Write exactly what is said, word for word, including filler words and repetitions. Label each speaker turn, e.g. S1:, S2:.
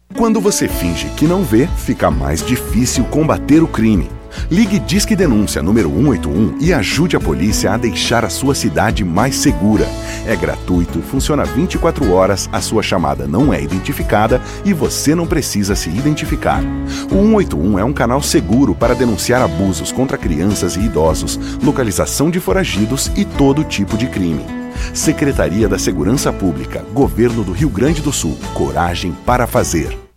S1: Quando você finge que não vê, fica mais difícil combater o crime. Ligue Disque Denúncia número um oito um e ajude a polícia a deixar a sua cidade mais segura. É gratuito, funciona vinte e quatro horas, a sua chamada não é identificada e você não precisa se identificar. O um oito um é um canal seguro para denunciar abusos contra crianças e idosos, localização de foragidos e todo tipo de crime. Secretaria da Segurança Pública, Governo do Rio Grande do Sul. Coragem para fazer.